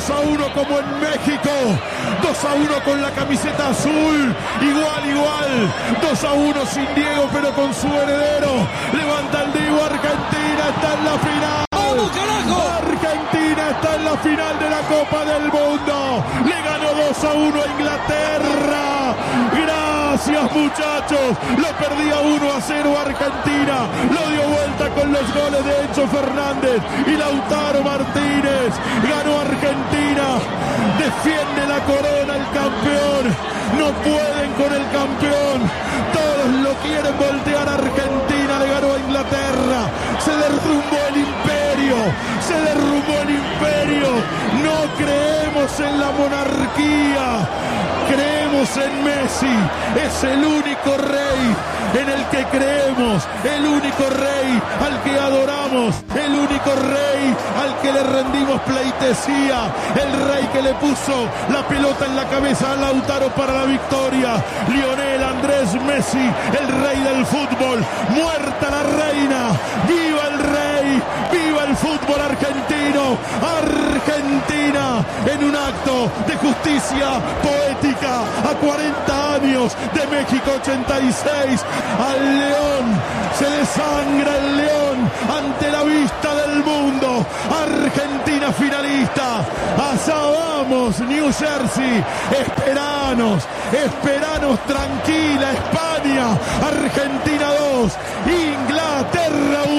2-1 como en México, 2-1 con la camiseta azul, igual, 2-1 sin Diego pero con su heredero, levanta el Diego, Argentina está en la final. ¡Vamos, carajo! Argentina está en la final de la Copa del Mundo, le ganó 2-1 a Inglaterra. Gracias muchachos, lo perdía 1-0 Argentina, lo dio vuelta con los goles de Enzo Fernández y Lautaro Martínez, ganó Argentina, defiende la corona el campeón, no pueden con el campeón, todos lo quieren voltear. Argentina le ganó a Inglaterra, se derrumbó el imperio, no creemos en la monarquía, creemos en Messi, es el único rey en el que creemos, el único rey al que adoramos, el único rey al que le rendimos pleitesía, el rey que le puso la pelota en la cabeza a Lautaro para la victoria, Lionel Andrés Messi, el rey del fútbol, muerta la reina, viva el rey, viva el fútbol argentino, Argentina en un acto de justicia poética a 40 años de México 86, al león, se desangra el león ante la vista del mundo, Argentina finalista, allá vamos New Jersey, esperanos tranquila España, Argentina 2, Inglaterra 1.